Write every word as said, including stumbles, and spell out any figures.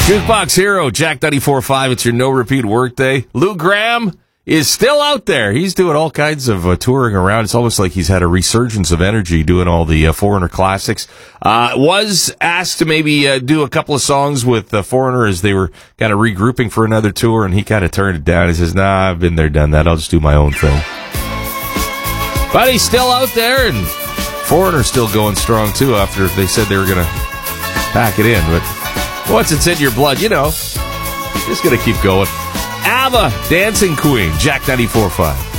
Jukebox Hero, Jack ninety-four point five. It's your no-repeat workday. Lou Graham is still out there. He's doing all kinds of uh, touring around. It's almost like he's had a resurgence of energy doing all the uh, Foreigner classics. Uh, was asked to maybe uh, do a couple of songs with uh, Foreigner as they were kind of regrouping for another tour, and he kind of turned it down. He says, nah, I've been there, done that. I'll just do my own thing. But he's still out there, and Foreigner's still going strong, too, after they said they were going to pack it in. But once it's in your blood, you know, just going to keep going. ABBA, Dancing Queen, Jack ninety-four point five.